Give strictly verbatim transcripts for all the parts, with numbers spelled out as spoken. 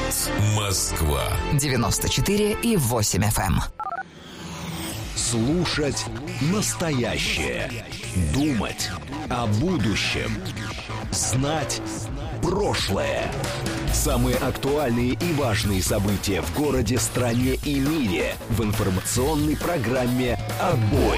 Говорит Москва. девяносто четыре и восемь эф эм. Слушать настоящее. Думать о будущем. Знать прошлое. Самые актуальные и важные события в городе, стране и мире в информационной программе «Отбой».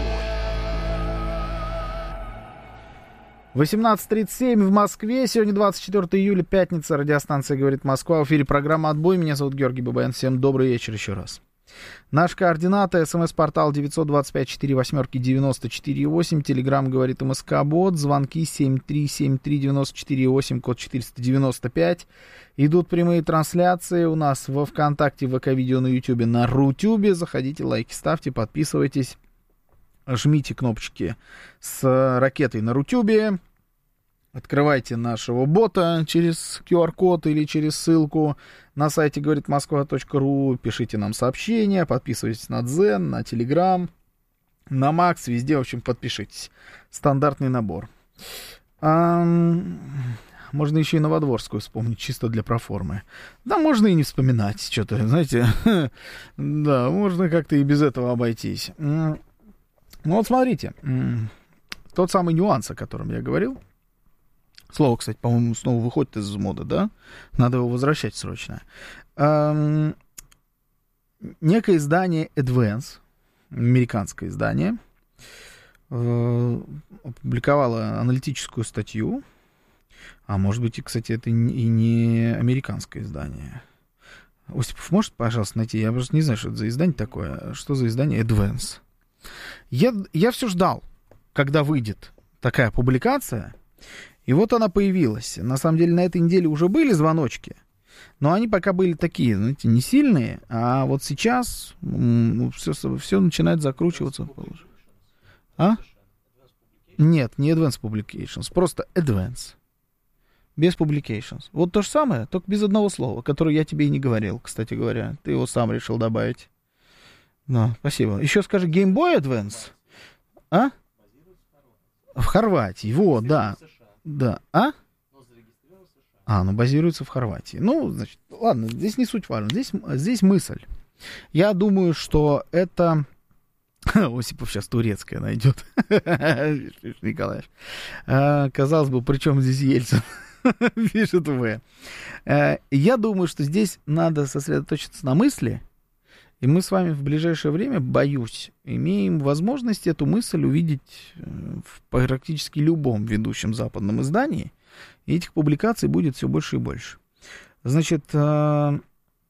восемнадцать тридцать семь в Москве. Сегодня двадцать четвёртого июля, пятница. Радиостанция «Говорит Москва». В эфире программа «Отбой». Меня зовут Георгий Бабаян. Всем добрый вечер еще раз. Наши координаты: смс-портал девять два пять четыре восемь девяносто четыре восемь, телеграмм «Говорит МСК-бот», звонки семь три семь три девяносто четыре восемь, код четыреста девяносто пять. Идут прямые трансляции у нас во ВКонтакте, в ВК-видео, на Ютубе, на Рутюбе. Заходите, лайки ставьте, подписывайтесь, жмите кнопочки с ракетой на Рутюбе. Открывайте нашего бота через ку ар-код или через ссылку на сайте говорит москва точка ру. Пишите нам сообщения, подписывайтесь на Дзен, на Телеграм, на Макс, везде, в общем, подпишитесь. Стандартный набор. А, можно еще и Новодворскую вспомнить, чисто для проформы. Да, можно и не вспоминать, что-то, знаете. Да, можно как-то и без этого обойтись. Ну вот смотрите, тот самый нюанс, о котором я говорил. Слово, кстати, по-моему, снова выходит из моды, да? Надо его возвращать срочно. Эм, некое издание Advance, американское издание, э, опубликовало аналитическую статью. А может быть, и, кстати, это и не американское издание. Осипов, может, пожалуйста, найти? Я просто не знаю, что это за издание такое. Что за издание Advance? Я, я все ждал, когда выйдет такая публикация. И вот она появилась. На самом деле, на этой неделе уже были звоночки, но они пока были такие, знаете, не сильные. А вот сейчас ну, все, все начинает закручиваться. А? Нет, не Advanced Publications, просто Advance. Без Publications. Вот то же самое, только без одного слова, которое я тебе и не говорил, кстати говоря. Ты его сам решил добавить. Да, спасибо. Еще скажи, Game Boy Advance? А? В Хорватии, вот, да. Да, а? А, ну базируется в Хорватии. Ну, значит, ладно, здесь не суть важно. Здесь, здесь мысль. Я думаю, что это... Осипов сейчас турецкая найдет. Николаевич. А, казалось бы, при чем здесь Ельцин? Пишет В. А, я думаю, что здесь надо сосредоточиться на мысли. И мы с вами в ближайшее время, боюсь, имеем возможность эту мысль увидеть в практически любом ведущем западном издании. И этих публикаций будет все больше и больше. Значит, все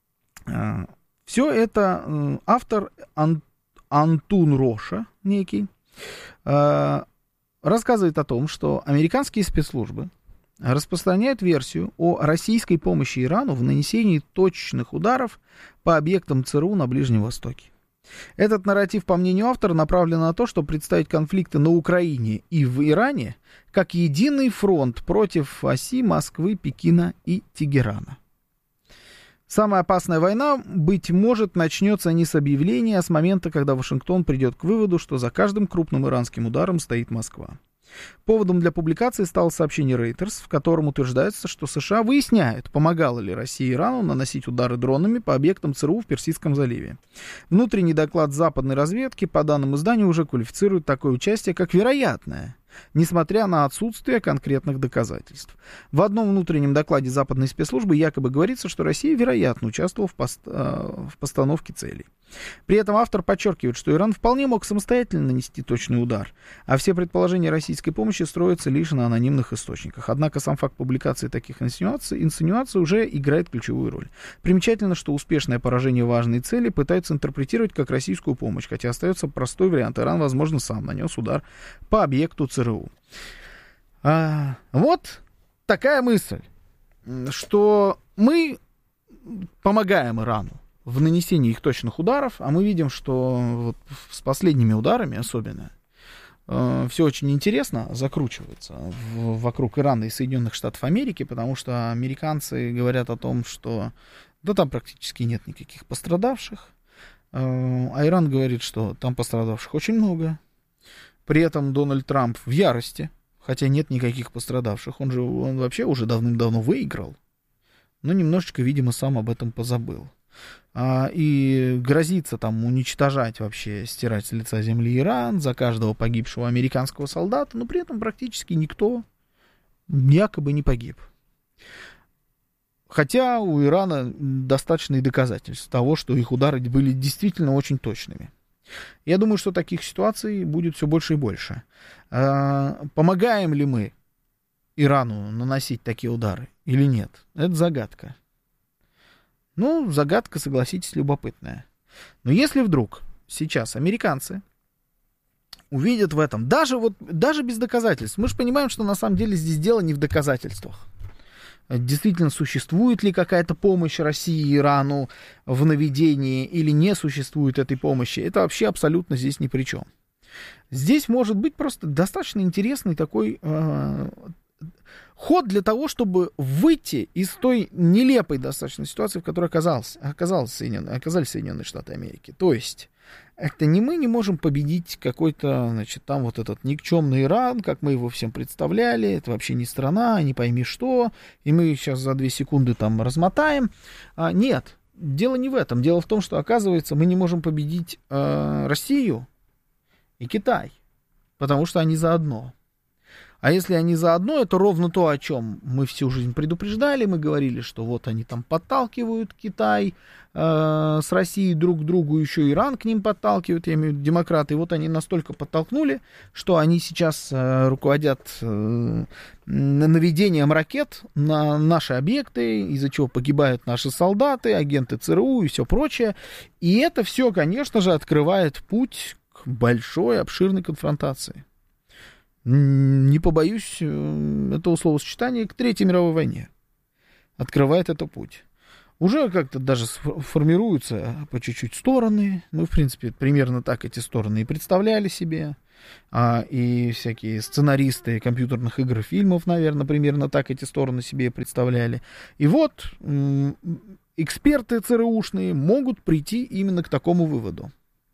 это автор Антун Роша, некий, рассказывает о том, что американские спецслужбы распространяют версию о российской помощи Ирану в нанесении точных ударов по объектам ЦРУ на Ближнем Востоке. Этот нарратив, по мнению автора, направлен на то, чтобы представить конфликты на Украине и в Иране как единый фронт против оси Москвы, Пекина и Тегерана. Самая опасная война, быть может, начнется не с объявления, а с момента, когда Вашингтон придет к выводу, что за каждым крупным иранским ударом стоит Москва. Поводом для публикации стало сообщение Reuters, в котором утверждается, что США выясняют, помогала ли Россия Ирану наносить удары дронами по объектам ЦРУ в Персидском заливе. Внутренний доклад западной разведки, по данным издания, уже квалифицирует такое участие как вероятное, несмотря на отсутствие конкретных доказательств. В одном внутреннем докладе западной спецслужбы якобы говорится, что Россия, вероятно, участвовала в, пост, э, в постановке целей. При этом автор подчеркивает, что Иран вполне мог самостоятельно нанести точный удар, а все предположения российской помощи строятся лишь на анонимных источниках. Однако сам факт публикации таких инсинуаций, инсинуаций уже играет ключевую роль. Примечательно, что успешное поражение важной цели пытаются интерпретировать как российскую помощь, хотя остается простой вариант. Иран, возможно, сам нанес удар по объекту ЦРУ. А, вот такая мысль, что мы помогаем Ирану в нанесении их точных ударов, а мы видим, что вот с последними ударами особенно э, все очень интересно закручивается в, вокруг Ирана и Соединенных Штатов Америки, потому что американцы говорят о том, что да там практически нет никаких пострадавших, э, а Иран говорит, что там пострадавших очень много. При этом Дональд Трамп в ярости, хотя нет никаких пострадавших, он же он вообще уже давным-давно выиграл. но немножечко, видимо, сам об этом позабыл. А, и грозится там уничтожать вообще, стирать с лица земли Иран за каждого погибшего американского солдата, но при этом практически никто якобы не погиб. Хотя у Ирана достаточно и доказательств того, что их удары были действительно очень точными. Я думаю, что таких ситуаций будет все больше и больше. А, помогаем ли мы Ирану наносить такие удары или нет? Это загадка. Ну, загадка, согласитесь, любопытная. Но если вдруг сейчас американцы увидят в этом, даже, вот, даже без доказательств, мы же понимаем, что на самом деле здесь дело не в доказательствах. Действительно, существует ли какая-то помощь России и Ирану в наведении или не существует этой помощи, это вообще абсолютно здесь ни при чем. Здесь может быть просто достаточно интересный такой э, ход для того, чтобы выйти из той нелепой достаточно ситуации, в которой оказался, оказался Соединенные, оказались Соединенные Штаты Америки. То есть, это не мы не можем победить какой-то, значит, там вот этот никчемный Иран, как мы его всем представляли, это вообще не страна, не пойми что, и мы сейчас за две секунды там размотаем. А, нет, дело не в этом. Дело в том, что, оказывается, мы не можем победить э, Россию и Китай, потому что они заодно. А если они заодно, это ровно то, о чем мы всю жизнь предупреждали. Мы говорили, что вот они там подталкивают Китай э, с Россией друг к другу, еще Иран к ним подталкивает, я имею в виду демократы. И вот они настолько подтолкнули, что они сейчас э, руководят э, наведением ракет на наши объекты, из-за чего погибают наши солдаты, агенты ЦРУ и все прочее. И это все, конечно же, открывает путь к большой, обширной конфронтации. Не побоюсь этого словосочетания, к Третьей мировой войне. Открывает это путь. Уже как-то даже формируются по чуть-чуть стороны. Мы, в принципе, примерно так эти стороны и представляли себе. А, и всякие сценаристы компьютерных игр и фильмов, наверное, примерно так эти стороны себе и представляли. И вот м- эксперты ЦРУшные могут прийти именно к такому выводу.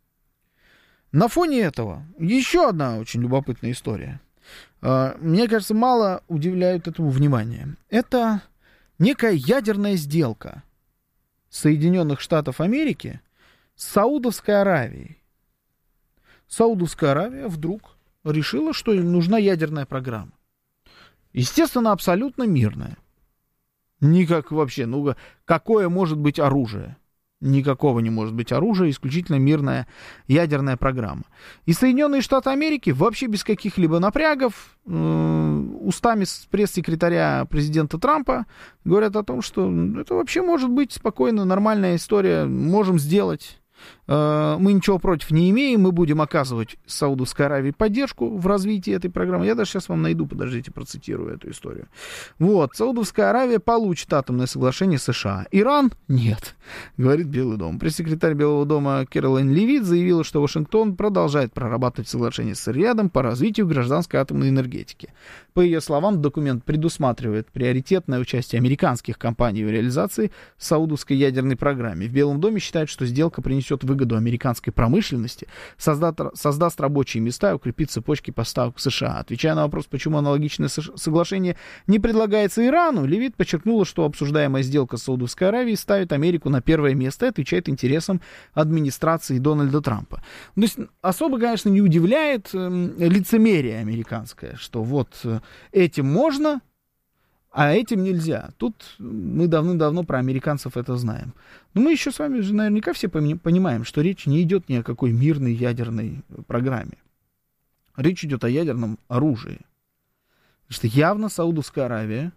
На фоне этого еще одна очень любопытная история. Мне кажется, мало уделяют этому внимания. Это некая ядерная сделка Соединенных Штатов Америки с Саудовской Аравией. Саудовская Аравия вдруг решила, что им нужна ядерная программа. Естественно, абсолютно мирная. Никак вообще, ну какое может быть оружие? Никакого не может быть оружия, исключительно мирная ядерная программа. И Соединенные Штаты Америки вообще без каких-либо напрягов э, устами пресс-секретаря президента Трампа говорят о том, что это вообще может быть спокойно, нормальная история, можем сделать. Э, мы ничего против не имеем, мы будем оказывать Саудовской Аравии поддержку в развитии этой программы. Я даже сейчас вам найду, подождите, процитирую эту историю. Вот, Саудовская Аравия получит атомное соглашение с США. Иран — нет, говорит Белый дом. Пресс-секретарь Белого дома Кэролайн Левит заявила, что Вашингтон продолжает прорабатывать соглашение с Риядом по развитию гражданской атомной энергетики. По ее словам, документ предусматривает приоритетное участие американских компаний в реализации саудовской ядерной программы. В Белом доме считают, что сделка принесет выгоду американской промышленности, создаст, создаст рабочие места и укрепит цепочки поставок в США. Отвечая на вопрос, почему аналогичное соглашение не предлагается Ирану, Левит подчеркнула, что обсуждаемая сделка с Саудовской Аравией ставит Америку на первое место и отвечает интересам администрации Дональда Трампа. То есть особо, конечно, не удивляет э, лицемерие американское, что вот э, этим можно, а этим нельзя. Тут мы давным-давно про американцев это знаем. Но мы еще с вами же наверняка все понимаем, что речь не идет ни о какой мирной ядерной программе. Речь идет о ядерном оружии. Потому что явно Саудовская Аравия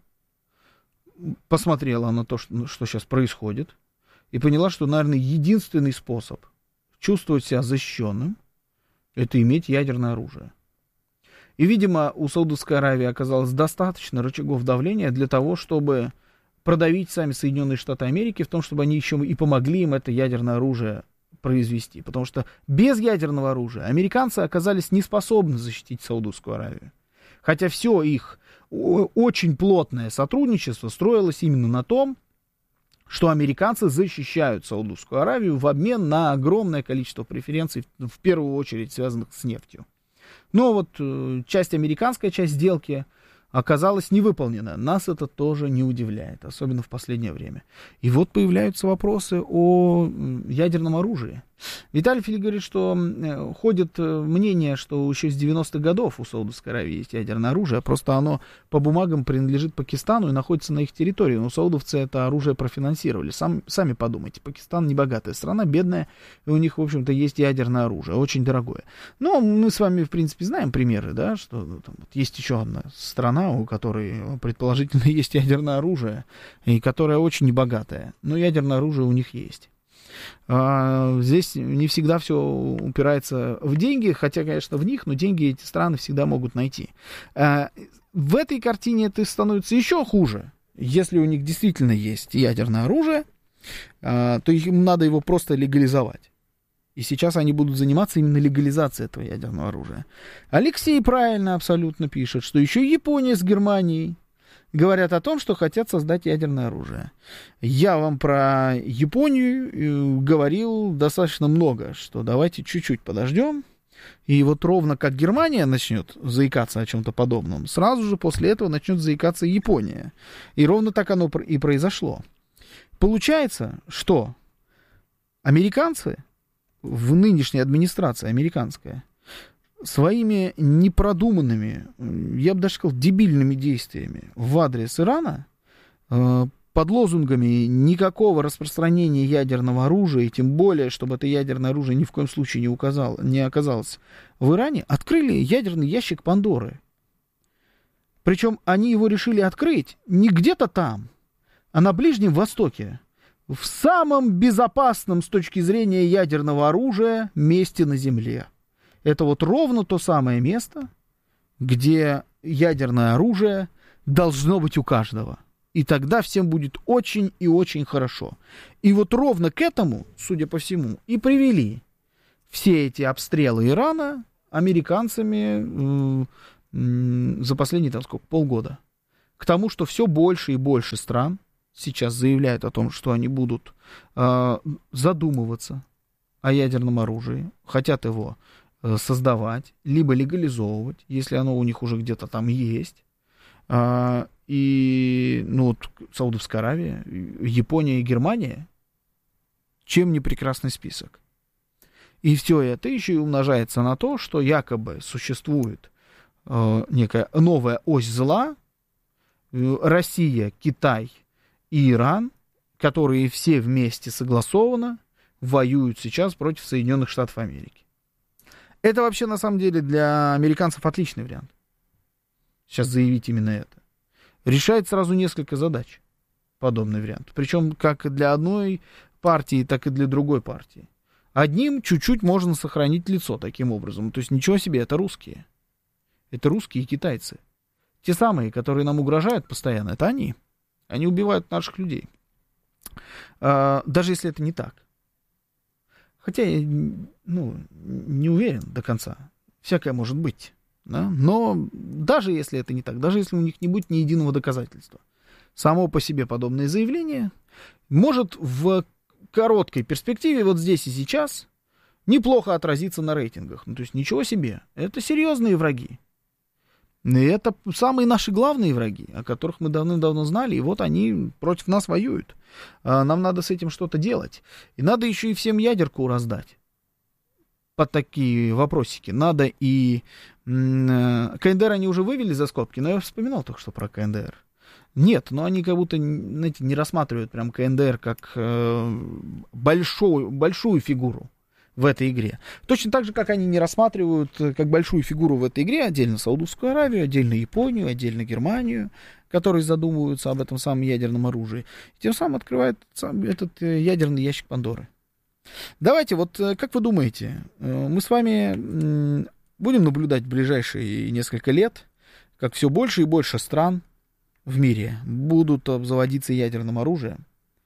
посмотрела на то, что, что сейчас происходит, и поняла, что, наверное, единственный способ чувствовать себя защищенным — это иметь ядерное оружие. И, видимо, у Саудовской Аравии оказалось достаточно рычагов давления для того, чтобы продавить сами Соединенные Штаты Америки в том, чтобы они еще и помогли им это ядерное оружие произвести. Потому что без ядерного оружия американцы оказались не способны защитить Саудовскую Аравию. Хотя все их очень плотное сотрудничество строилось именно на том, что американцы защищают Саудовскую Аравию в обмен на огромное количество преференций, в первую очередь связанных с нефтью. Но вот часть американская, часть сделки оказалась невыполнена. Нас это тоже не удивляет, особенно в последнее время. И вот появляются вопросы о ядерном оружии. Виталий Фили говорит, что ходит мнение, что еще с девяностых годов у Саудовской Аравии есть ядерное оружие, просто оно по бумагам принадлежит Пакистану и находится на их территории. Но саудовцы это оружие профинансировали. Сам, сами подумайте, Пакистан небогатая страна, бедная, и у них, в общем-то, есть ядерное оружие, очень дорогое. Но мы с вами, в принципе, знаем примеры, да, что там, вот, есть еще одна страна, у которой, предположительно, есть ядерное оружие, и которая очень небогатая, но ядерное оружие у них есть. Здесь не всегда все упирается в деньги, хотя, конечно, в них, но деньги эти страны всегда могут найти. В этой картине это становится еще хуже. Если у них действительно есть ядерное оружие, то им надо его просто легализовать. И сейчас они будут заниматься именно легализацией этого ядерного оружия. Алексей правильно абсолютно пишет, что еще Япония с Германией говорят о том, что хотят создать ядерное оружие. Я вам про Японию говорил достаточно много, что давайте чуть-чуть подождем. И вот ровно как Германия начнет заикаться о чем-то подобном, сразу же после этого начнет заикаться Япония. И ровно так оно и произошло. Получается, что американцы в нынешней администрации, американская, своими непродуманными, я бы даже сказал, дебильными действиями в адрес Ирана, э, под лозунгами никакого распространения ядерного оружия, и тем более, чтобы это ядерное оружие ни в коем случае не, указало, не оказалось в Иране, открыли ядерный ящик Пандоры. Причем они его решили открыть не где-то там, а на Ближнем Востоке, в самом безопасном с точки зрения ядерного оружия месте на Земле. Это вот ровно то самое место, где ядерное оружие должно быть у каждого. И тогда всем будет очень и очень хорошо. И вот ровно к этому, судя по всему, и привели все эти обстрелы Ирана американцами э, э, за последние, там, сколько, полгода. К тому, что все больше и больше стран сейчас заявляют о том, что они будут э, задумываться о ядерном оружии, хотят его создавать, либо легализовывать, если оно у них уже где-то там есть. А, и, ну, вот, Саудовская Аравия, Япония и Германия, чем не прекрасный список. И все это еще и умножается на то, что якобы существует э, некая новая ось зла, э, Россия, Китай и Иран, которые все вместе согласованно воюют сейчас против Соединенных Штатов Америки. Это вообще, на самом деле, для американцев отличный вариант. Сейчас заявить именно это. Решает сразу несколько задач. Подобный вариант. Причем как для одной партии, так и для другой партии. Одним чуть-чуть можно сохранить лицо таким образом. То есть ничего себе, это русские. Это русские и китайцы. Те самые, которые нам угрожают постоянно, это они. Они убивают наших людей. А, даже если это не так. Хотя я, ну, не уверен до конца. Всякое может быть. Да? Но даже если это не так, даже если у них не будет ни единого доказательства, само по себе подобное заявление может в короткой перспективе, вот здесь и сейчас, неплохо отразиться на рейтингах. Ну, то есть ничего себе. Это серьезные враги. И это самые наши главные враги, о которых мы давным-давно знали, и вот они против нас воюют. Нам надо с этим что-то делать. И надо еще и всем ядерку раздать. Под такие вопросики. Надо и... КНДР они уже вывели за скобки, но я вспоминал только что про КНДР. Нет, но они как будто, знаете, не рассматривают прям КНДР как э, большую, большую фигуру в этой игре. Точно так же, как они не рассматривают как большую фигуру в этой игре отдельно Саудовскую Аравию, отдельно Японию, отдельно Германию, которые задумываются об этом самом ядерном оружии. И тем самым открывают этот ядерный ящик Пандоры. Давайте, вот как вы думаете, мы с вами будем наблюдать в ближайшие несколько лет, как все больше и больше стран в мире будут обзаводиться ядерным оружием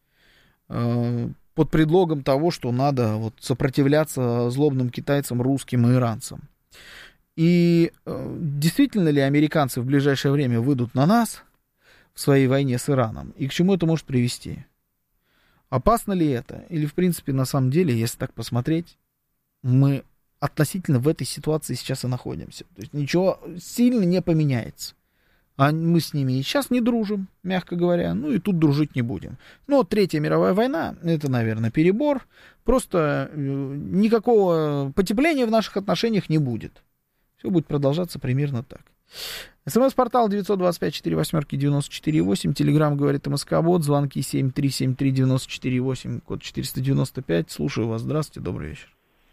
под предлогом того, что надо вот сопротивляться злобным китайцам, русским и иранцам. И э, действительно ли американцы в ближайшее время выйдут на нас в своей войне с Ираном? И к чему это может привести? Опасно ли это? Или, в принципе, на самом деле, если так посмотреть, мы относительно в этой ситуации сейчас и находимся. То есть ничего сильно не поменяется. А мы с ними и сейчас не дружим, мягко говоря, ну и тут дружить не будем. Но Третья мировая война, это, наверное, перебор. Просто никакого потепления в наших отношениях не будет. Все будет продолжаться примерно так. СМС-портал девятьсот двадцать пять сорок восемь девяносто четыре восемь. Телеграм говорит МСК-бот. Звонки семь три семь три девяносто четыре восемь, код четыреста девяносто пять. Слушаю вас. Здравствуйте, добрый вечер.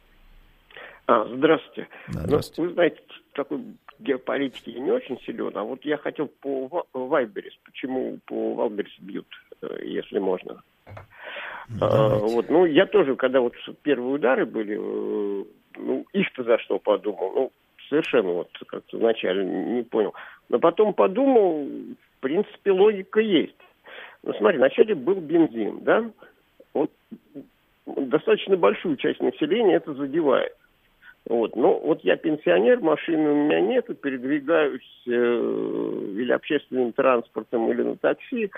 А, здравствуйте. Да, здравствуйте. Ну, вы знаете, такой геополитики я не очень силен, а вот я хотел по Вайберис, почему по Вайберис бьют, если можно. А, вот, ну, я тоже, когда вот первые удары были, ну, их-то за что подумал, ну, совершенно вот как-то вначале не понял. Но потом подумал, в принципе, логика есть. Ну, смотри, вначале был бензин, да? Вот достаточно большую часть населения это задевает. Вот. Но вот я пенсионер, машины у меня нету, передвигаюсь э, или общественным транспортом, или на такси.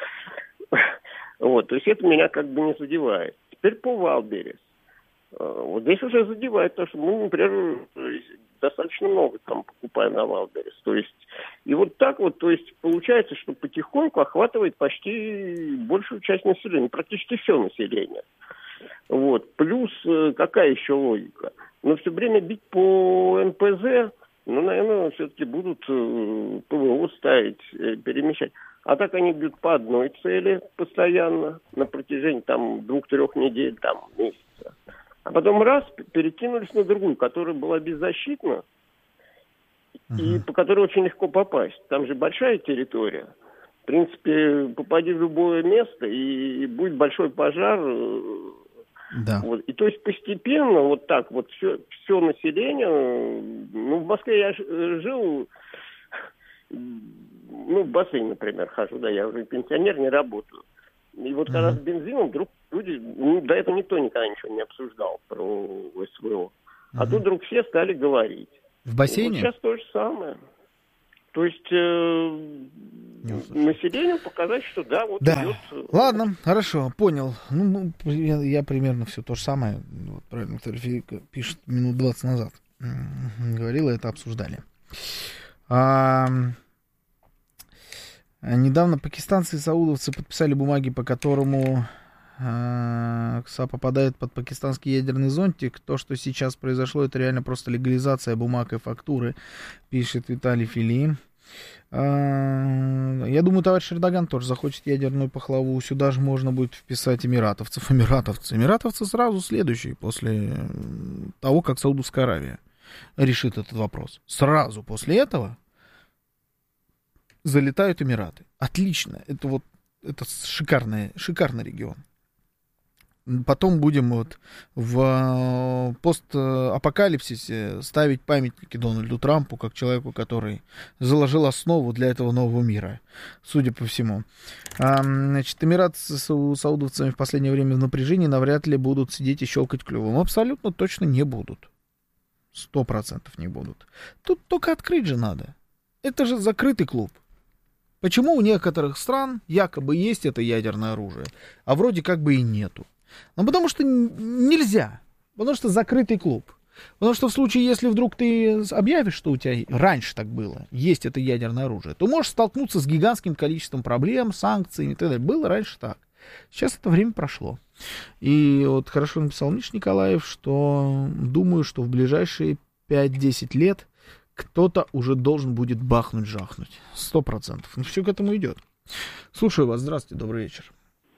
Вот. То есть это меня как бы не задевает. Теперь по Вайлдберрис. Вот здесь уже задевает, потому что мы, например, достаточно много там покупаем на Вайлдберрис. То есть, и вот так вот, то есть получается, что потихоньку охватывает почти большую часть населения, практически все население. Вот. Плюс какая еще логика? Но все время бить по эн пэ зэ, ну, наверное, все-таки будут ПВО ставить, перемещать. А так они бьют по одной цели постоянно на протяжении там двух-трех недель, там, месяца. А потом раз, перекинулись на другую, которая была беззащитна, uh-huh. и по которой очень легко попасть. Там же большая территория. В принципе, попади в любое место, и будет большой пожар. Да. Вот. И то есть постепенно вот так вот все, все население, ну, в Москве я жил, ну, в бассейн, например, хожу, да, я уже пенсионер, не работаю. И вот когда uh-huh. с бензином вдруг люди, ну, до этого никто никогда ничего не обсуждал про СВО. Uh-huh. А тут вдруг все стали говорить. В бассейне? Вот сейчас то же самое. То есть э, населению показать, что да, вот да. идет... Ладно, хорошо, понял. Ну, я, я примерно все то же самое, вот, правильно, пишет минут двадцать назад. Говорила, это обсуждали. А, недавно пакистанцы и саудовцы подписали бумаги, по которому а, КСА попадает под пакистанский ядерный зонтик. То, что сейчас произошло, это реально просто легализация бумаг и фактуры, пишет Виталий Фили. А, я думаю, товарищ Эрдоган тоже захочет ядерную пахлаву. Сюда же можно будет вписать эмиратовцев. Эмиратовцы. Эмиратовцы сразу следующие после того, как Саудовская Аравия решит этот вопрос. Сразу после этого залетают Эмираты. Отлично. Это вот это шикарный, шикарный регион. Потом будем вот в постапокалипсисе ставить памятники Дональду Трампу, как человеку, который заложил основу для этого нового мира, судя по всему. А, значит, эмиратцы с саудовцами в последнее время в напряжении навряд ли будут сидеть и щелкать клювом. Абсолютно точно не будут. Сто процентов не будут. Тут только открыть же надо. Это же закрытый клуб. Почему у некоторых стран якобы есть это ядерное оружие, а вроде как бы и нету? Ну, потому что нельзя. Потому что закрытый клуб. Потому что в случае, если вдруг ты объявишь, что у тебя раньше так было, есть это ядерное оружие, то можешь столкнуться с гигантским количеством проблем, санкциями и так далее. Было раньше так. Сейчас это время прошло. И вот хорошо написал Миша Николаев, что думаю, что в ближайшие пять-десять лет кто-то уже должен будет бахнуть-жахнуть. Сто процентов. Ну, все к этому идет. Слушаю вас. Здравствуйте, добрый вечер.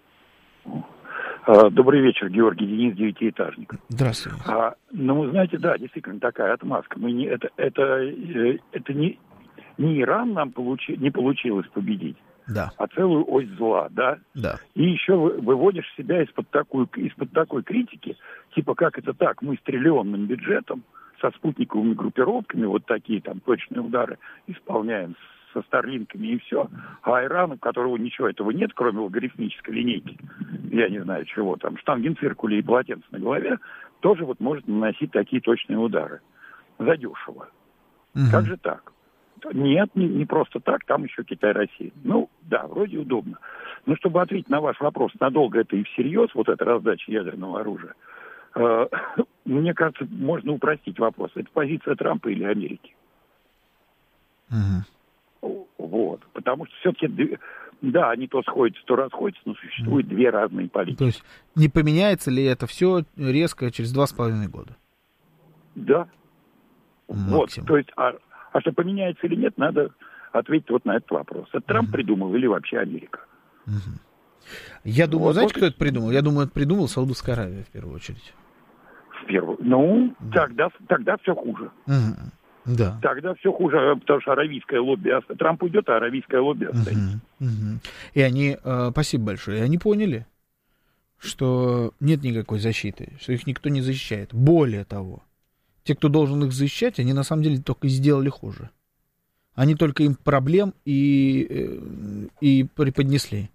Добрый вечер, Георгий Денис, девятиэтажник. Здравствуйте. А, ну, вы знаете, да, действительно такая отмазка. Мы не, это это, это не, не Иран нам получи, не получилось победить, да. а целую ось зла, да? Да. И еще выводишь себя из-под такой, из-под такой критики, типа как это так, мы с триллионным бюджетом, со спутниковыми группировками, вот такие там точные удары исполняем со старлинками и все. А Иран, у которого ничего этого нет, кроме логарифмической линейки, я не знаю чего, там штангенциркуля и полотенца на голове, тоже вот может наносить такие точные удары. Задешево. Угу. Как же так? Нет, не, не просто так, там еще Китай, Россия. Ну, да, вроде удобно. Но чтобы ответить на ваш вопрос, надолго это и всерьез, вот эта раздача ядерного оружия, э, мне кажется, можно упростить вопрос. Это позиция Трампа или Америки? Угу. Вот. Потому что все-таки, да, они то сходятся, то расходятся, но существуют две разные политики. То есть не поменяется ли это все резко через два с половиной года? Да. Вот. То есть, а, а что поменяется или нет, надо ответить вот на этот вопрос. Это Трамп угу. придумал или вообще Америка? Угу. Я думаю, вот, знаете, вот, кто это придумал? Я думаю, это придумал Саудовская Аравия в первую очередь. В первую. Ну, да. тогда, тогда все хуже. Угу. Да. Тогда все хуже, потому что аравийское лобби... Трамп уйдет, а аравийское лобби останется. Угу. Угу. И они... Э, спасибо большое. И они поняли, что нет никакой защиты, что их никто не защищает. Более того, те, кто должен их защищать, они на самом деле только сделали хуже. Они только им проблем и, и преподнесли.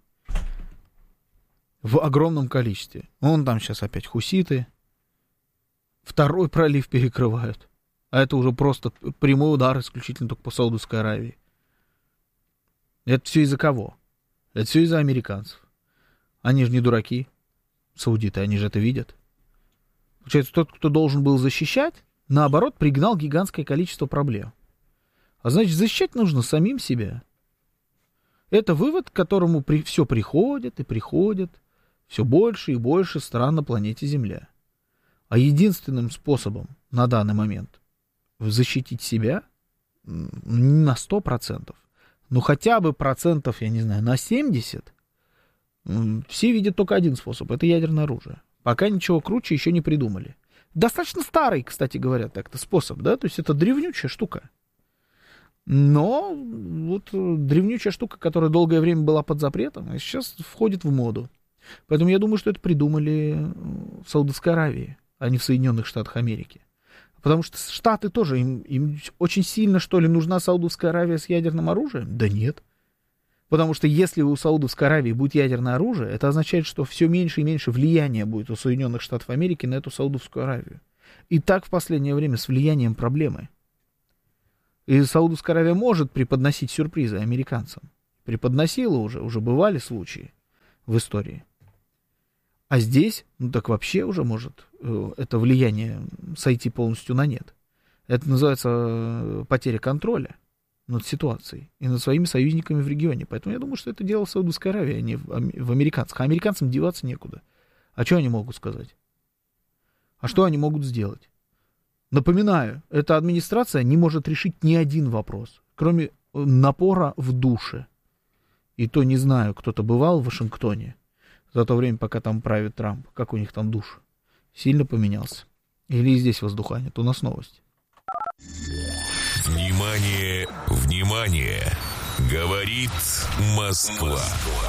В огромном количестве. Вон там сейчас опять хуситы. Второй пролив перекрывают. А это уже просто прямой удар исключительно только по Саудовской Аравии. Это все из-за кого? Это все из-за американцев. Они же не дураки, саудиты, они же это видят. Получается, тот, кто должен был защищать, наоборот, пригнал гигантское количество проблем. А значит, защищать нужно самим себя. Это вывод, к которому при... все приходит и приходит все больше и больше стран на планете Земля. А единственным способом на данный момент защитить себя не на сто процентов, но хотя бы процентов, я не знаю, на семьдесят, все видят только один способ, это ядерное оружие. Пока ничего круче еще не придумали. Достаточно старый, кстати говоря, так-то способ, да, то есть это древнючая штука. Но вот древнючая штука, которая долгое время была под запретом, сейчас входит в моду. Поэтому я думаю, что это придумали в Саудовской Аравии, а не в Соединенных Штатах Америки. Потому что Штаты тоже, им, им очень сильно, что ли, нужна Саудовская Аравия с ядерным оружием? Да нет. Потому что если у Саудовской Аравии будет ядерное оружие, это означает, что все меньше и меньше влияния будет у Соединенных Штатов Америки на эту Саудовскую Аравию. И так в последнее время с влиянием проблемы. И Саудовская Аравия может преподносить сюрпризы американцам. Преподносила уже, уже бывали случаи в истории. А здесь, ну так вообще уже может э, это влияние сойти полностью на нет. Это называется э, потеря контроля над ситуацией и над своими союзниками в регионе. Поэтому я думаю, что это дело Саудовской Аравии, а не в, в американцах. А американцам деваться некуда. А что они могут сказать? А что они могут сделать? Напоминаю, эта администрация не может решить ни один вопрос, кроме напора в душе. И то не знаю, кто-то бывал в Вашингтоне за то время, пока там правит Трамп, как у них там душ сильно поменялся. Или и здесь воздуха нет, у нас новость. Внимание, внимание, говорит Москва.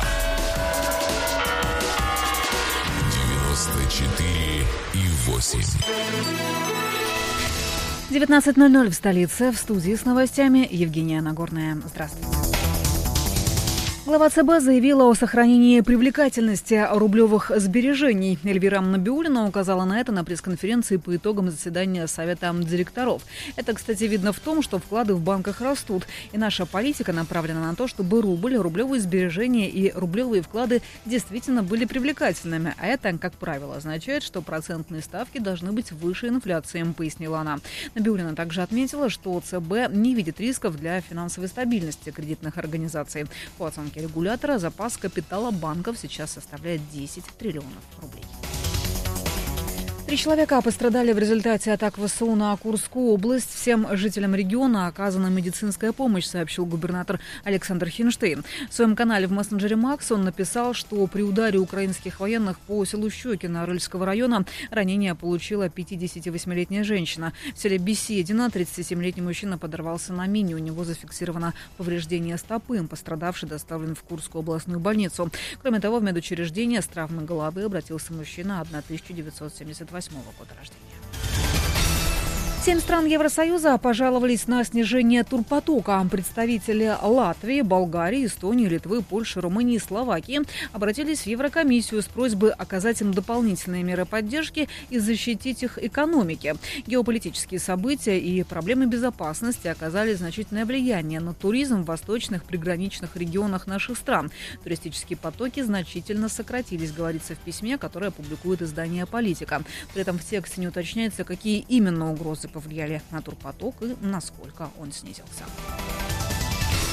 девяносто четыре и восемь. девятнадцать ноль ноль в столице. В студии с новостями Евгения Нагорная. Здравствуйте. Глава ЦБ заявила о сохранении привлекательности рублевых сбережений. Эльвира Набиуллина указала на это на пресс-конференции по итогам заседания Совета директоров. Это, кстати, видно в том, что вклады в банках растут. И наша политика направлена на то, чтобы рубль, рублевые сбережения и рублевые вклады действительно были привлекательными. А это, как правило, означает, что процентные ставки должны быть выше инфляции, пояснила она. Набиуллина также отметила, что ЦБ не видит рисков для финансовой стабильности кредитных организаций. По оценке регулятора, запас капитала банков сейчас составляет десять триллионов рублей. Три человека пострадали в результате атак ВСУ на Курскую область. Всем жителям региона оказана медицинская помощь, сообщил губернатор Александр Хинштейн. В своем канале в мессенджере Макс он написал, что при ударе украинских военных по селу Щекино Рыльского района ранение получила пятидесятивосьмилетняя женщина. В селе Беседино тридцатисемилетний мужчина подорвался на мине. У него зафиксировано повреждение стопы. Пострадавший доставлен в Курскую областную больницу. Кроме того, в медучреждение с травмой головы обратился мужчина тысяча девятьсот семьдесят восьмого года рождения. Семь стран Евросоюза пожаловались на снижение турпотока. Представители Латвии, Болгарии, Эстонии, Литвы, Польши, Румынии и Словакии обратились в Еврокомиссию с просьбой оказать им дополнительные меры поддержки и защитить их экономики. Геополитические события и проблемы безопасности оказали значительное влияние на туризм в восточных приграничных регионах наших стран. Туристические потоки значительно сократились, говорится в письме, которое публикует издание «Политика». При этом в тексте не уточняется, какие именно угрозы повлияли на турпоток и насколько он снизился.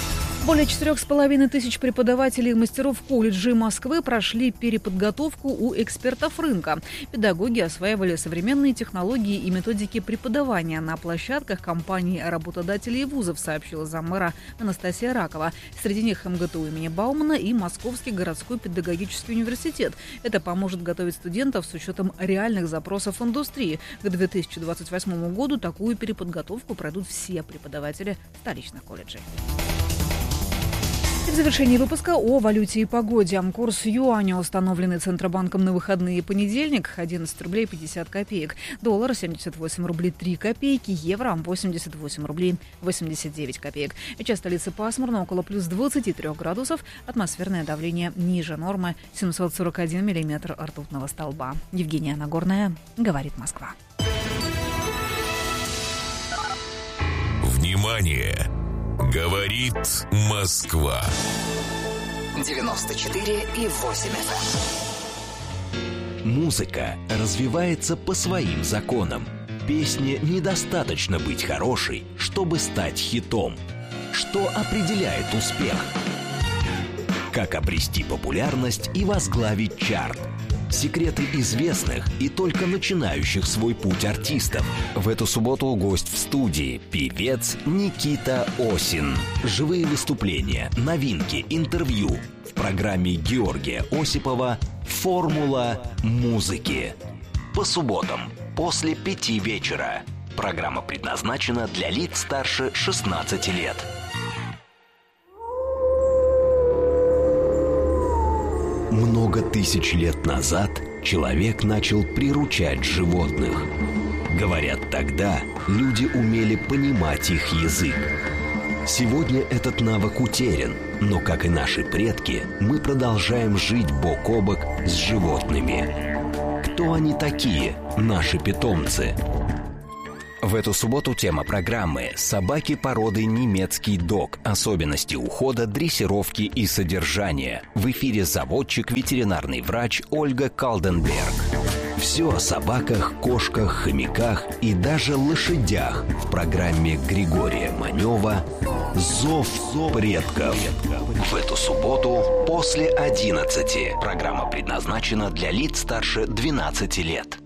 Более четырех с половиной тысяч преподавателей и мастеров колледжей Москвы прошли переподготовку у экспертов рынка. Педагоги осваивали современные технологии и методики преподавания на площадках компаний работодателей и вузов, сообщила заммэра Анастасия Ракова. Среди них МГТУ имени Баумана и Московский городской педагогический университет. Это поможет готовить студентов с учетом реальных запросов индустрии. К две тысячи двадцать восьмому году такую переподготовку пройдут все преподаватели столичных колледжей. В завершении выпуска о валюте и погоде. Курс юаня, установленный Центробанком на выходные понедельник, одиннадцать рублей пятьдесят копеек. Доллар семьдесят восемь рублей три копейки. Евро восемьдесят восемь рублей восемьдесят девять копеек. Сейчас столица пасмурно, около плюс двадцати трёх градусов. Атмосферное давление ниже нормы, семьсот сорок один миллиметр ртутного столба. Евгения Нагорная, говорит Москва. Внимание! Говорит Москва. девяносто четыре и восемь эф эм. Музыка развивается по своим законам. Песне недостаточно быть хорошей, чтобы стать хитом. Что определяет успех? Как обрести популярность и возглавить чарт? Секреты известных и только начинающих свой путь артистов. В эту субботу гость в студии – певец Никита Осин. Живые выступления, новинки, интервью в программе Георгия Осипова «Формула музыки». По субботам после пяти вечера. Программа предназначена для лиц старше шестнадцати лет. Много тысяч лет назад человек начал приручать животных. Говорят, тогда люди умели понимать их язык. Сегодня этот навык утерян, но, как и наши предки, мы продолжаем жить бок о бок с животными. Кто они такие, наши питомцы? В эту субботу тема программы «Собаки породы немецкий дог. Особенности ухода, дрессировки и содержания». В эфире заводчик, ветеринарный врач Ольга Калденберг. Все о собаках, кошках, хомяках и даже лошадях в программе Григория Манева «Зов предков». В эту субботу после одиннадцати. Программа предназначена для лиц старше двенадцати лет.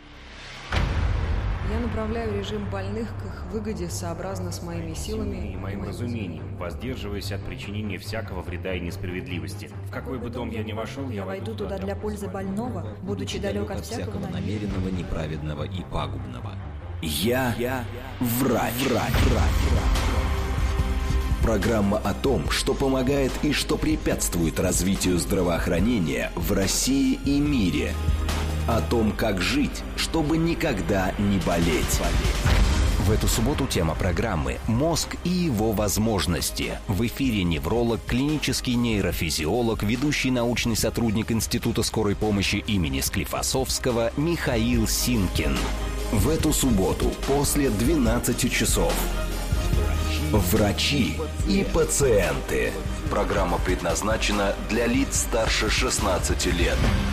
Я направляю режим больных к их выгоде сообразно с моими силами и моим разумением, воздерживаясь от причинения всякого вреда и несправедливости. В какой бы дом я ни вошел, я войду туда для пользы больного, будучи далек от всякого намеренного, неправедного и пагубного. Я, я врач. врач. врач. Программа о том, что помогает и что препятствует развитию здравоохранения в России и мире. О том, как жить, чтобы никогда не болеть. В эту субботу тема программы «Мозг и его возможности». В эфире невролог, клинический нейрофизиолог, ведущий научный сотрудник Института скорой помощи имени Склифосовского Михаил Синкин. В эту субботу после двенадцати часов. Врачи и пациенты. Программа предназначена для лиц старше шестнадцати лет.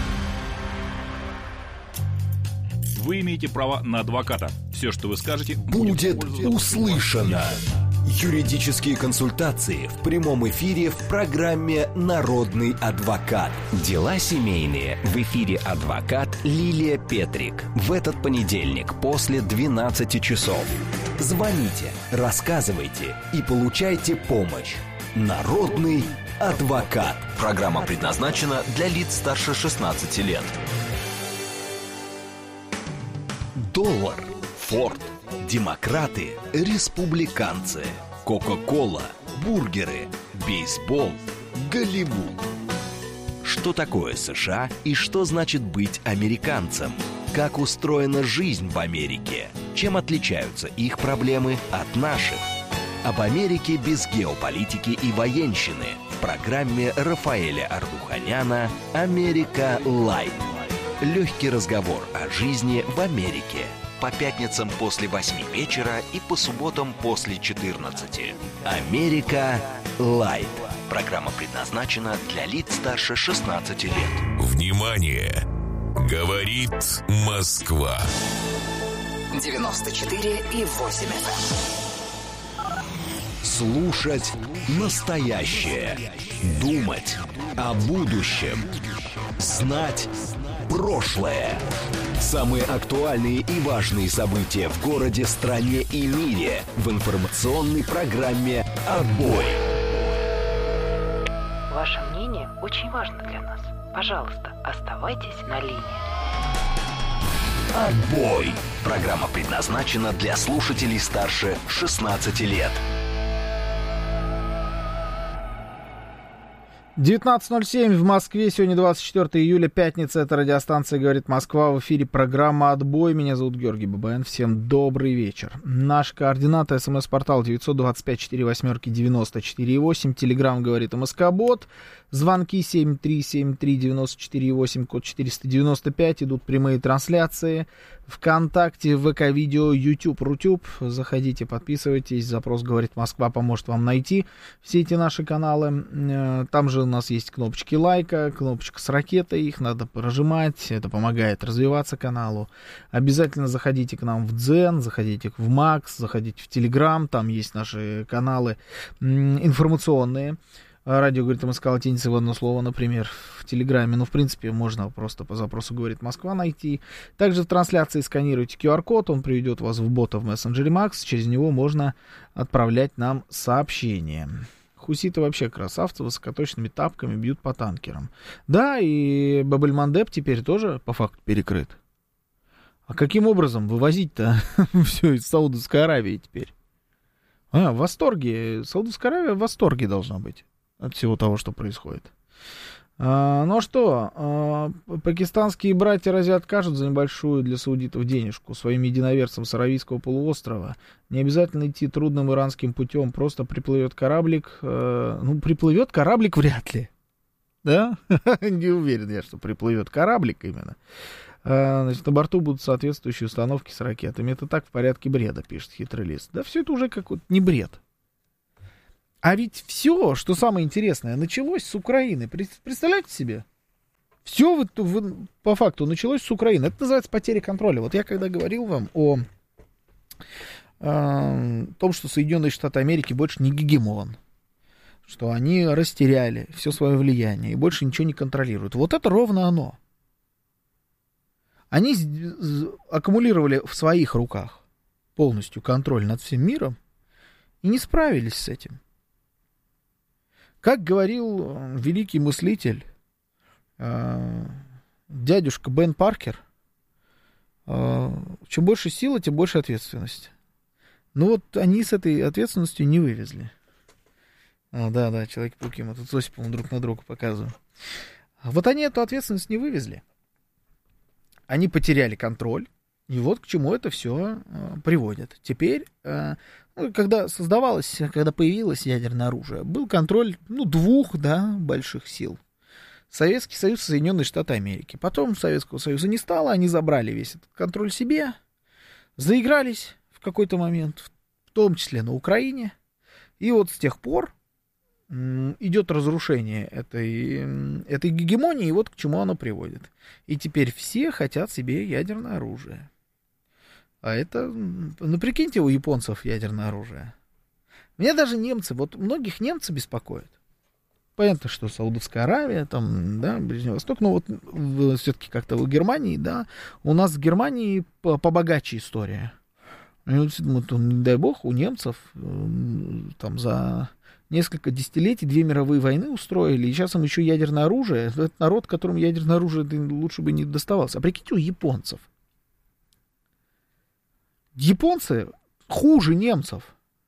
Вы имеете право на адвоката. Все, что вы скажете, будет услышано. Юридические консультации в прямом эфире в программе «Народный адвокат». Дела семейные. В эфире адвокат Лилия Петрик. В этот понедельник после двенадцати часов. Звоните, рассказывайте и получайте помощь. «Народный адвокат». Программа предназначена для лиц старше шестнадцати лет. Доллар, Форд, демократы, республиканцы, Кока-кола, бургеры, бейсбол, Голливуд. Что такое США и что значит быть американцем? Как устроена жизнь в Америке? Чем отличаются их проблемы от наших? Об Америке без геополитики и военщины в программе Рафаэля Ардуханяна «Америка Лайт». Легкий разговор о жизни в Америке. По пятницам после восьми вечера и по субботам после четырнадцати. «Америка Лайт». Программа предназначена для лиц старше шестнадцати лет. Внимание! Говорит Москва. девяносто четыре и восемь эф эм. Слушать настоящее. Думать о будущем. Знать прошлое. Самые актуальные и важные события в городе, стране и мире в информационной программе «Отбой». Ваше мнение очень важно для нас. Пожалуйста, оставайтесь на линии. «Отбой». Программа предназначена для слушателей старше шестнадцати лет. девятнадцать ноль семь в Москве. Сегодня двадцать четвёртое июля, пятница. Это радиостанция «Говорит Москва». В эфире программа «Отбой». Меня зовут Георгий Бабаян. Всем добрый вечер. Наши координаты: смс-портал девять два пять четыре восемь девять четыре восемь. Телеграм «Говорит МСК-бот». Звонки семь три семь три девять четыре восемь, код четыреста девяносто пять. Идут прямые трансляции. ВКонтакте, ВК-видео, YouTube, Рутюб. Заходите, подписывайтесь. Запрос «Говорит Москва» поможет вам найти все эти наши каналы. Там же у нас есть кнопочки лайка, кнопочка с ракетой. Их надо прожимать. Это помогает развиваться каналу. Обязательно заходите к нам в Дзен, заходите в Макс, заходите в Телеграм. Там есть наши каналы информационные. Радио «Говорит МСК» латиницей в одно слово, например, в Телеграме. Ну, в принципе, можно просто по запросу «Говорит Москва» найти. Также в трансляции сканируйте ку ар код, он приведет вас в бота в мессенджере Макс. Через него можно отправлять нам сообщения. Хуситы вообще красавцы, высокоточными тапками бьют по танкерам. Да, и Баб-эль-Мандеб теперь тоже по факту перекрыт. А каким образом вывозить-то все из Саудовской Аравии теперь? А, в восторге. Саудовская Аравия в восторге должна быть от всего того, что происходит. А, ну что, а, пакистанские братья разве откажут за небольшую для саудитов денежку своим единоверцам с Аравийского полуострова? Не обязательно идти трудным иранским путем, просто приплывет кораблик. А, ну, приплывет кораблик вряд ли. Да? Не уверен я, что приплывет кораблик именно. А, значит, на борту будут соответствующие установки с ракетами. Это так в порядке бреда, пишет хитрый лист. Да все это уже какой-то не бред. А ведь все, что самое интересное, началось с Украины. Представляете себе? Все вы, вы, по факту началось с Украины. Это называется потеря контроля. Вот я когда говорил вам о, о том, что Соединенные Штаты Америки больше не гегемон, что они растеряли все свое влияние и больше ничего не контролируют. Вот это ровно оно. Они аккумулировали в своих руках полностью контроль над всем миром и не справились с этим. Как говорил великий мыслитель, э, дядюшка Бен Паркер, э, чем больше силы, тем больше ответственности. Но вот они с этой ответственностью не вывезли. А, да, да, Человек-пауки, мы тут с Осиповым друг на друга показываем. Вот они эту ответственность не вывезли. Они потеряли контроль. И вот к чему это все э, приводит. Теперь, э, ну, когда создавалось, когда появилось ядерное оружие, был контроль, ну, двух, да, больших сил. Советский Союз и Соединенные Штаты Америки. Потом Советского Союза не стало, они забрали весь этот контроль себе, заигрались в какой-то момент, в том числе на Украине. И вот с тех пор идет разрушение этой, этой гегемонии, и вот к чему оно приводит. И теперь все хотят себе ядерное оружие. А это, ну, прикиньте, у японцев ядерное оружие. Меня даже немцы, вот многих немцы беспокоят. Понятно, что Саудовская Аравия, там, да, Ближний Восток, но вот все-таки как-то у Германии, да, у нас в Германии побогаче история. И вот, не дай бог, у немцев там за несколько десятилетий две мировые войны устроили, и сейчас им еще ядерное оружие. Это народ, которому ядерное оружие лучше бы не доставалось. А прикиньте, у японцев. Японцы хуже немцев.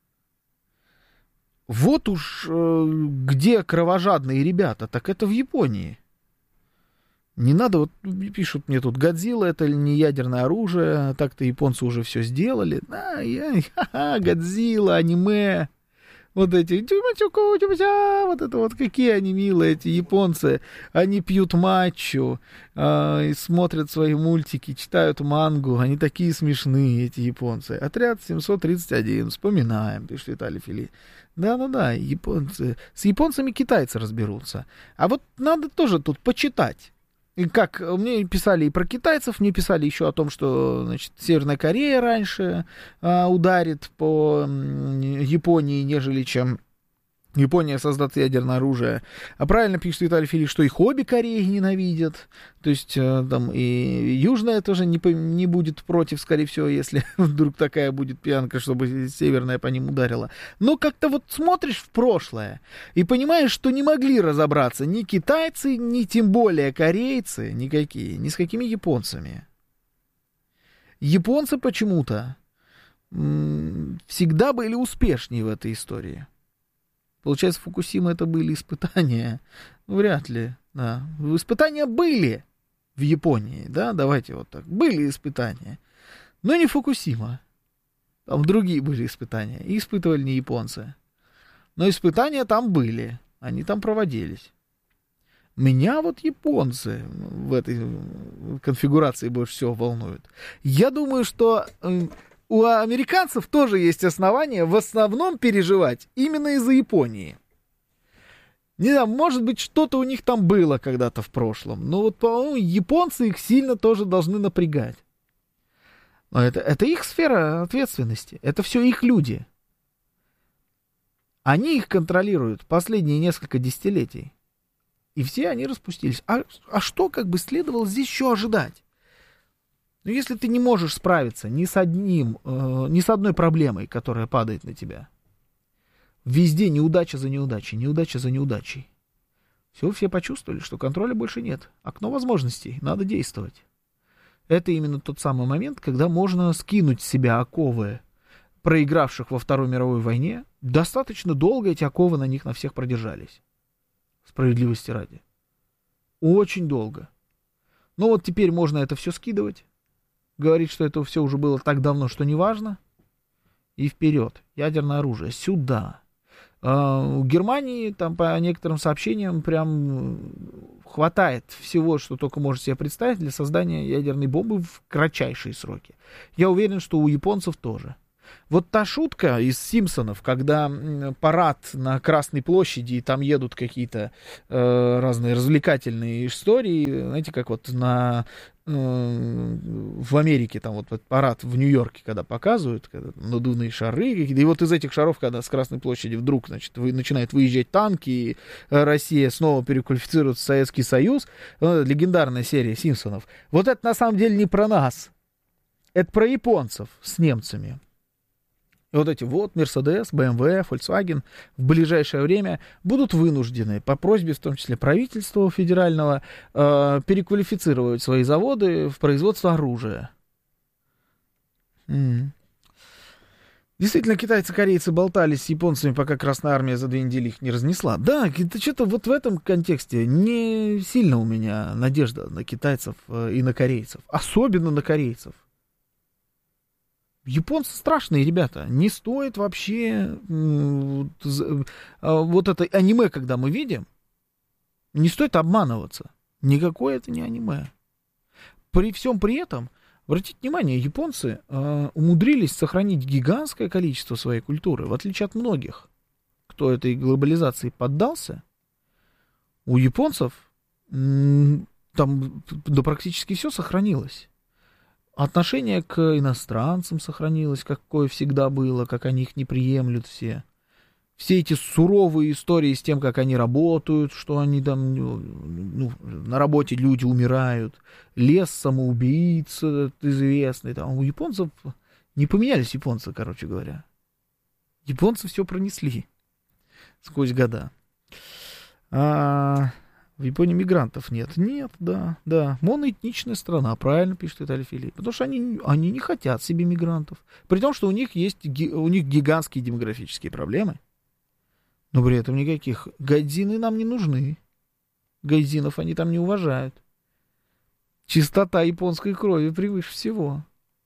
Вот уж э, где кровожадные ребята, так это в Японии. Не надо, вот пишут мне тут, Годзилла это не ядерное оружие, так-то японцы уже все сделали. Да, я, ха-ха, Годзилла, аниме. Вот эти, вот это вот, какие они милые, эти японцы. Они пьют матчу, э, и смотрят свои мультики, читают мангу. Они такие смешные, эти японцы. Отряд семьсот тридцать один, вспоминаем, пишет Виталий Фили. Да-да-да, японцы. С японцами китайцы разберутся. А вот надо тоже тут почитать. И как мне писали и про китайцев, мне писали еще о том, что, значит, Северная Корея раньше а, ударит по Японии, нежели чем Япония создаст ядерное оружие. А правильно пишет Виталий Филипп, что их обе Кореи ненавидят. То есть там и Южная тоже не, не будет против, скорее всего, если вдруг такая будет пьянка, чтобы Северная по ним ударила. Но как-то вот смотришь в прошлое и понимаешь, что не могли разобраться ни китайцы, ни тем более корейцы, никакие, ни с какими японцами. Японцы почему-то м- всегда были успешнее в этой истории. Получается, Фукусима это были испытания? Ну, вряд ли, да. Испытания были в Японии, да, давайте вот так. Были испытания, но не Фукусима. Там другие были испытания, и испытывали не японцы. Но испытания там были, они там проводились. Меня вот японцы в этой конфигурации больше всего волнуют. Я думаю, что у американцев тоже есть основания в основном переживать именно из-за Японии. Не знаю, может быть, что-то у них там было когда-то в прошлом. Но вот, по-моему, японцы их сильно тоже должны напрягать. Но это, это их сфера ответственности. Это все их люди. Они их контролируют последние несколько десятилетий. И все они распустились. А, а что как бы следовало здесь еще ожидать? Но если ты не можешь справиться ни с одним, э, ни с одной проблемой, которая падает на тебя, везде неудача за неудачей, неудача за неудачей, все, все почувствовали, что контроля больше нет. Окно возможностей, надо действовать. Это именно тот самый момент, когда можно скинуть с себя оковы проигравших во Второй мировой войне. Достаточно долго эти оковы на них на всех продержались. Справедливости ради. Очень долго. Но вот теперь можно это все скидывать. Говорит, что это все уже было так давно, что не важно. И вперед. Ядерное оружие. Сюда. А, у Германии, там, по некоторым сообщениям, прям хватает всего, что только может себе представить для создания ядерной бомбы в кратчайшие сроки. Я уверен, что у японцев тоже. Вот та шутка из «Симпсонов», когда парад на Красной площади, и там едут какие-то э, разные развлекательные истории, знаете, как вот на, э, в Америке, там вот парад в Нью-Йорке, когда показывают, когда надувные шары, и вот из этих шаров, когда с Красной площади вдруг, значит, вы, начинают выезжать танки, и Россия снова переквалифицируется в Советский Союз, э, легендарная серия «Симпсонов». Вот это на самом деле не про нас, это про японцев с немцами. И вот эти вот Mercedes, бэ эм вэ, Volkswagen в ближайшее время будут вынуждены, по просьбе в том числе правительства федерального, э, переквалифицировать свои заводы в производство оружия. Mm. Действительно, китайцы, корейцы болтались с японцами, пока Красная Армия за две недели их не разнесла. Да, это что-то вот в этом контексте не сильно у меня надежда на китайцев и на корейцев. Особенно на корейцев. Японцы страшные ребята, не стоит вообще вот это аниме, когда мы видим, не стоит обманываться. Никакое это не аниме. При всем при этом, обратите внимание, японцы э, умудрились сохранить гигантское количество своей культуры, в отличие от многих, кто этой глобализации поддался. У японцев м- там да, практически все сохранилось. Отношение к иностранцам сохранилось, какое всегда было, как они их не приемлют все. Все эти суровые истории с тем, как они работают, что они там, ну, на работе люди умирают, лес самоубийц известный. Там. У японцев не поменялись японцы, короче говоря. Японцы все пронесли сквозь года. А... В Японии мигрантов нет. Нет, да, да. Моноэтничная страна, правильно пишет Виталий Филипп. Потому что они, они не хотят себе мигрантов. При том, что у них есть у них гигантские демографические проблемы. Но при этом никаких. Гайдзины нам не нужны. Гайдзинов они там не уважают. Чистота японской крови превыше всего.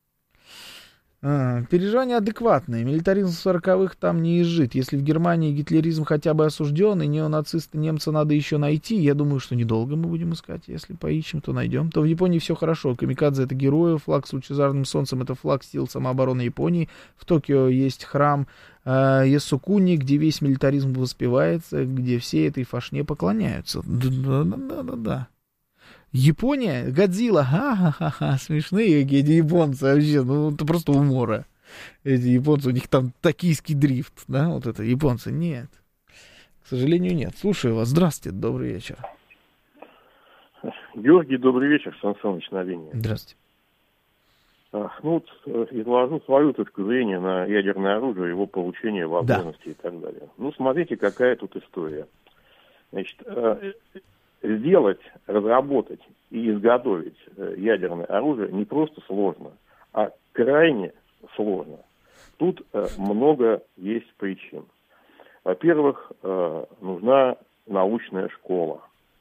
А, переживания адекватные. Милитаризм в сороковых там не изжит. Если в Германии гитлеризм хотя бы осужден, и неонацисты немца надо еще найти, я думаю, что недолго мы будем искать. Если поищем, то найдем. То в Японии все хорошо. Камикадзе — это герои, флаг с лучезарным солнцем — это флаг сил самообороны Японии. В Токио есть храм э, Ясукуни, где весь милитаризм воспевается, где все этой фашне поклоняются. Да-да-да-да-да. Япония, Годзилла, ха-ха-ха, смешные эти японцы вообще, ну это просто умора. Эти японцы, у них там токийский дрифт, да, вот это, японцы, нет. К сожалению, нет. Слушаю вас, здравствуйте, добрый вечер. Георгий, добрый вечер, Сан Саныч на линии. Здравствуйте. А, ну вот, изложу свою точку зрения на ядерное оружие, его получение, возможности, да, и так далее. Ну, смотрите, какая тут история. Значит, сделать, разработать и изготовить ядерное оружие не просто сложно, а крайне сложно. Тут много есть причин. Во-первых, нужна научная школа.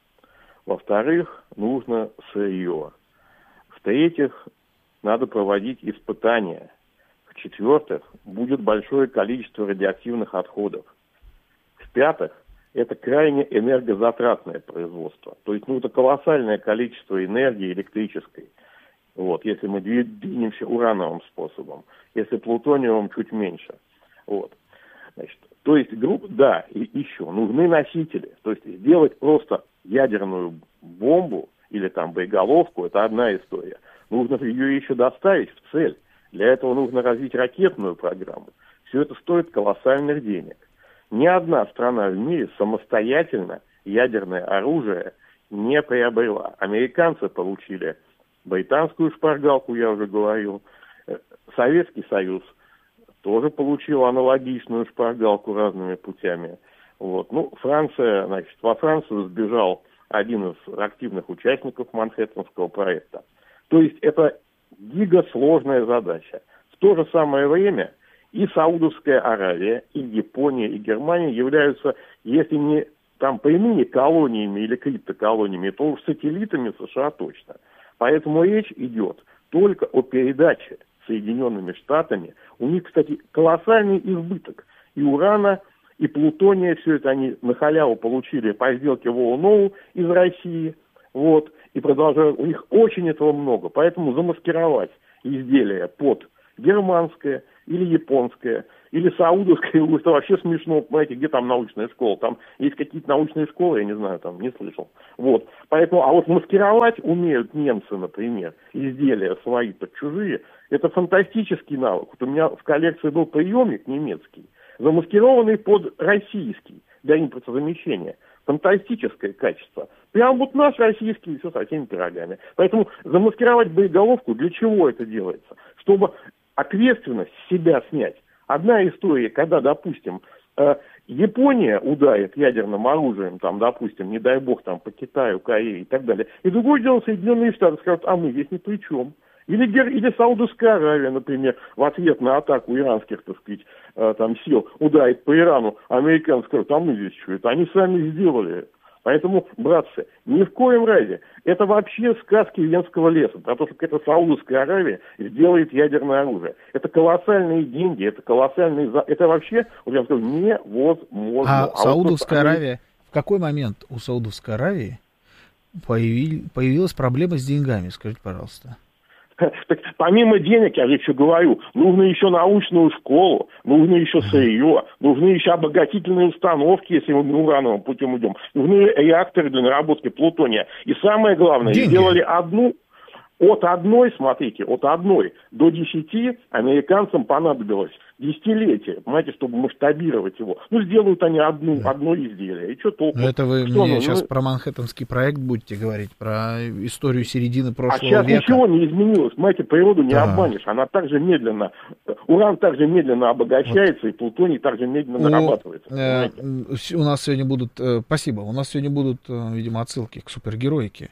Во-вторых, нужно сырье. В-третьих, надо проводить испытания. В-четвертых, будет большое количество радиоактивных отходов. В-пятых, это крайне энергозатратное производство. То есть, ну, это колоссальное количество энергии электрической. Вот, если мы двинемся урановым способом. Если плутониевым, чуть меньше. Вот. Значит, то есть, группа, да, и еще нужны носители. То есть, сделать просто ядерную бомбу или там боеголовку, это одна история. Нужно ее еще доставить в цель. Для этого нужно развить ракетную программу. Все это стоит колоссальных денег. Ни одна страна в мире самостоятельно ядерное оружие не приобрела. Американцы получили британскую шпаргалку, я уже говорил. Советский Союз тоже получил аналогичную шпаргалку разными путями. Вот. Ну, Франция, значит, во Францию сбежал один из активных участников Манхэттенского проекта. То есть это гигасложная задача. В то же самое время и Саудовская Аравия, и Япония, и Германия являются, если не там прямыми колониями или криптоколониями, то уж сателлитами США точно. Поэтому речь идет только о передаче Соединенными Штатами. У них, кстати, колоссальный избыток и урана, и плутония. Все это они на халяву получили по сделке Воу-Ноу из России. Вот. И продолжают. У них очень этого много. Поэтому замаскировать изделие под германское или японское, или саудовское, это вообще смешно, понимаете, где там научная школа, там есть какие-то научные школы, я не знаю, там не слышал. Вот, поэтому, а вот маскировать умеют немцы, например, изделия свои под чужие, это фантастический навык. Вот у меня в коллекции был приемник немецкий, замаскированный под российский, для импортозамещения. Фантастическое качество. Прям вот наш российский, все со всеми пирогами. Поэтому замаскировать боеголовку, для чего это делается? Чтобы ответственность с себя снять. Одна история, когда, допустим, э, Япония ударит ядерным оружием, там, допустим, не дай бог, там, по Китаю, Корее и так далее. И другое дело, Соединенные Штаты скажут, а мы здесь ни при чем. Или, или Саудовская Аравия, например, в ответ на атаку иранских, так сказать, э, там, сил ударит по Ирану, американцы скажут, а мы здесь что? Это они сами сделали. Поэтому, братцы, ни в коем разе. Это вообще сказки Венского леса. Про то, что эта Саудовская Аравия сделает ядерное оружие. Это колоссальные деньги, это колоссальные... Это вообще, вот я скажу, невозможно. А, а Саудовская вот Аравия... В какой момент у Саудовской Аравии появиль... появилась проблема с деньгами? Скажите, пожалуйста. Так, помимо денег, я же еще говорю, нужно еще научную школу, нужно еще сырье, нужны еще обогатительные установки, если мы урановым путем идем, нужны реакторы для наработки плутония. И самое главное, деньги. Сделали одну, от одной, смотрите, от одной до десяти американцам понадобилось десятилетие, понимаете, чтобы масштабировать его. Ну, сделают они одну, да. одно изделие. И что толку? Но это вы что, мне ну, сейчас ну... про Манхэттенский проект будете говорить, про историю середины прошлого а сейчас века. Ничего не изменилось. Понимаете, природу не да. обманешь. Она также медленно, уран также медленно обогащается, вот. И плутоний также медленно у, нарабатывается. Э, у нас сегодня будут, э, спасибо, у нас сегодня будут, э, видимо, отсылки к супергероике.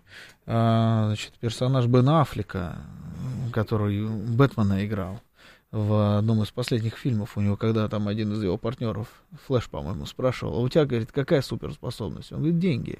Э, значит, персонаж Бен Аффлека, который Бэтмена играл в одном из последних фильмов у него, когда там один из его партнеров, Флэш, по-моему, спрашивал, а у тебя, говорит, какая суперспособность? Он говорит, деньги.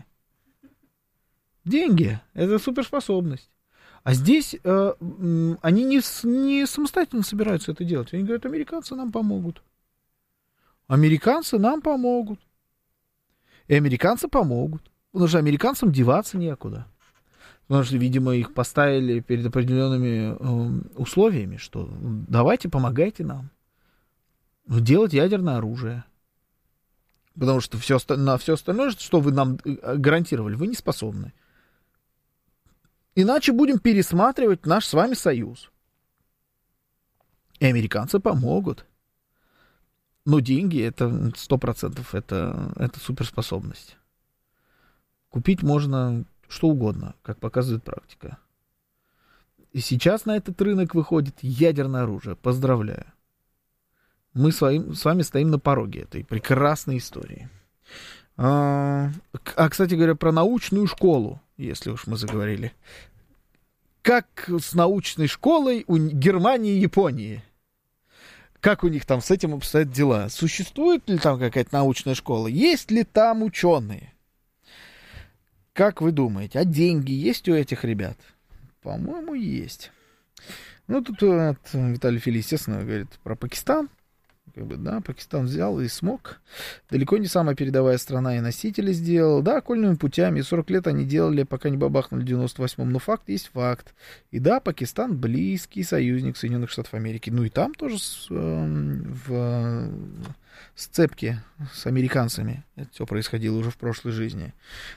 Деньги — это суперспособность. А здесь э, они не, не самостоятельно собираются это делать. Они говорят, американцы нам помогут. Американцы нам помогут. И американцы помогут. Потому что американцам деваться некуда. Потому что, видимо, их поставили перед определенными э, условиями, что давайте, помогайте нам делать ядерное оружие. Потому что все, на все остальное, что вы нам гарантировали, вы не способны. Иначе будем пересматривать наш с вами союз. И американцы помогут. Но деньги, это сто процентов, это, это суперспособность. Купить можно что угодно, как показывает практика. И сейчас на этот рынок выходит ядерное оружие. Поздравляю. Мы с вами, с вами стоим на пороге этой прекрасной истории. А, а, кстати говоря, про научную школу, если уж мы заговорили. Как с научной школой у Германии и Японии? Как у них там с этим обстоят дела? Существует ли там какая-то научная школа? Есть ли там ученые? Как вы думаете, а деньги есть у этих ребят? По-моему, есть. Ну, тут вот, Виталий Фили, естественно, говорит про Пакистан. Как бы, да, Пакистан взял и смог. Далеко не самая передовая страна и носители сделал. Да, окольными путями. сорок лет они делали, пока не бабахнули в девяносто восьмом. Но факт есть факт. И да, Пакистан близкий союзник Соединенных Штатов Америки. Ну и там тоже с, э, в сцепке с американцами. Это все происходило уже в прошлой жизни.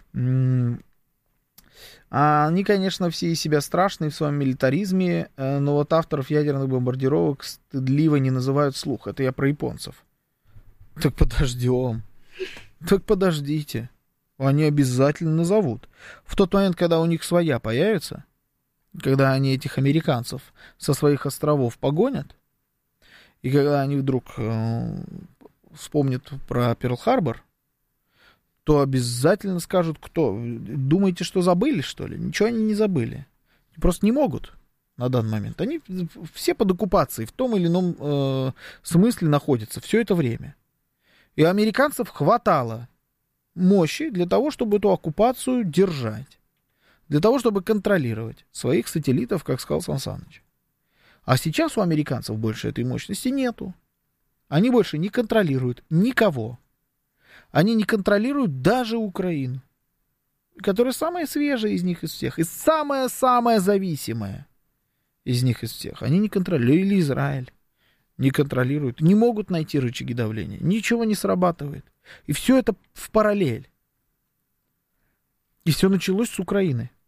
А они, конечно, все из себя страшные в своем милитаризме, но вот авторов ядерных бомбардировок стыдливо не называют вслух. Это я про японцев. Так подождем. Так подождите. Они обязательно назовут. В тот момент, когда у них своя появится, когда они этих американцев со своих островов погонят, и когда они вдруг э, вспомнят про Перл-Харбор, то обязательно скажут, кто. Думаете, что забыли, что ли? Ничего они не забыли. Просто не могут на данный момент. Они все под оккупацией в том или ином э, смысле находятся все это время. И американцев хватало мощи для того, чтобы эту оккупацию держать. Для того, чтобы контролировать своих сателлитов, как сказал Сан Саныч. А сейчас у американцев больше этой мощности нету. Они больше не контролируют никого. Они не контролируют даже Украину, которая самая свежая из них из всех, и самая-самая зависимая из них из всех. Они не контролируют, или Израиль не контролируют, не могут найти рычаги давления, ничего не срабатывает. И все это в параллель. И все началось с Украины.